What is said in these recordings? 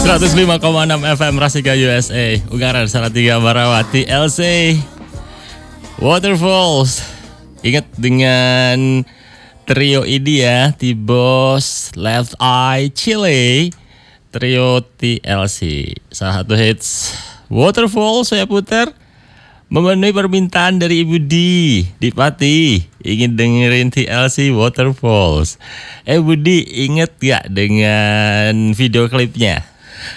105,6 FM Rasika USA, Ungaran Salatiga Barawati LC Waterfalls. Ingat dengan trio ini ya, T-Boss, Left Eye, Chile, trio TLC. Salah satu hits Waterfalls saya putar memenuhi permintaan dari Ibu di Pati. Ingin dengerin TLC Waterfalls. Bu Di, inget gak dengan video klipnya?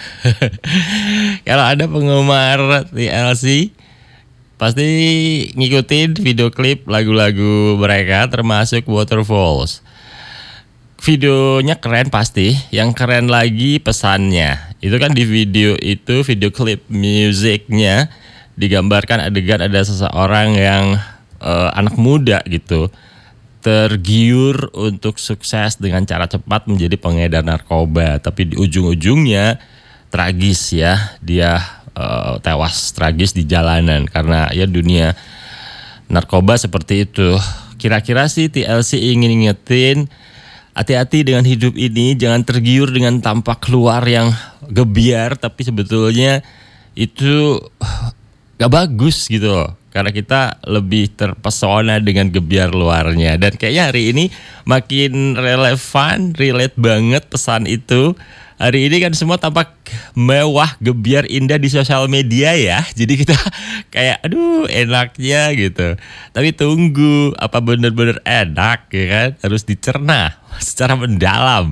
Kalau ada penggemar TLC pasti ngikutin video klip lagu-lagu mereka termasuk Waterfalls. Videonya keren pasti, yang keren lagi pesannya. Itu kan di video itu, video klip musiknya digambarkan adegan ada seseorang yang anak muda gitu tergiur untuk sukses dengan cara cepat menjadi pengedar narkoba, tapi di ujung-ujungnya tragis ya, dia tewas tragis di jalanan karena ya dunia narkoba seperti itu. Kira-kira sih TLC ingin ngingetin hati-hati dengan hidup ini, jangan tergiur dengan tampak luar yang gebiar, tapi sebetulnya itu gak bagus gitu loh. Karena kita lebih terpesona dengan gebiar luarnya. Dan kayaknya hari ini makin relevan, relate banget pesan itu. Hari ini kan semua tampak mewah, gebiar, indah di sosial media ya. Jadi kita kayak aduh enaknya gitu. Tapi tunggu, apa benar-benar enak ya kan? Harus dicerna secara mendalam.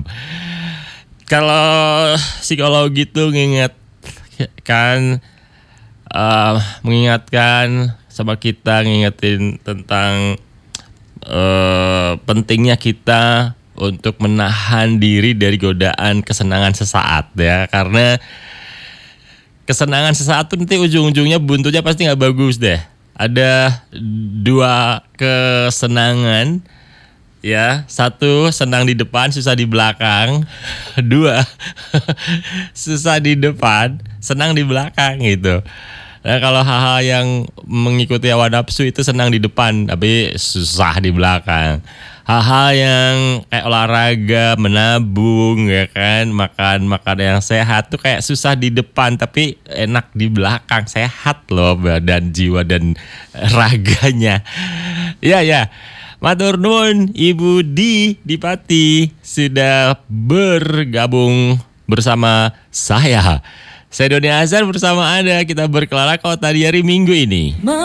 Kalau psikologi itu mengingatkan sama kita, ngingetin tentang pentingnya kita untuk menahan diri dari godaan kesenangan sesaat ya, karena kesenangan sesaat tuh nanti ujung-ujungnya buntunya pasti nggak bagus deh. Ada dua kesenangan ya, satu senang di depan susah di belakang, dua susah di depan senang di belakang gitu. Nah kalau hal-hal yang mengikuti hawa nafsu itu senang di depan tapi susah di belakang. Hal-hal yang kayak olahraga, menabung ya kan, makan yang sehat tuh kayak susah di depan tapi enak di belakang. Sehat loh badan, jiwa dan raganya. Ya. Matur nuwun Ibu di Pati sudah bergabung bersama saya. Saya Doni Azhar bersama Anda, kita berkelana kota di hari Minggu ini.